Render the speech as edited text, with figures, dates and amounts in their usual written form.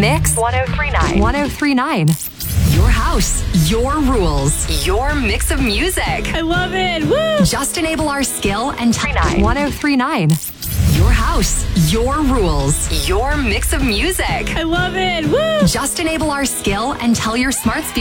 Mix 1039. 1039. Your house, your rules, your mix of music. I love it. Woo! Just enable our skill and 1039. Your house, your rules, your mix of music. I love it. Woo! Just enable our skill and tell your smart speaker